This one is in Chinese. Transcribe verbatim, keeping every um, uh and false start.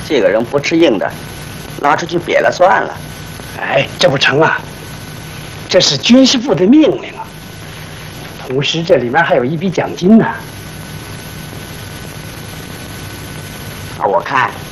这个人不吃硬的，拉出去瘪了算了。 哎，这不成啊！这是军师部的命令啊。同时，这里面还有一笔奖金呢。 啊，我看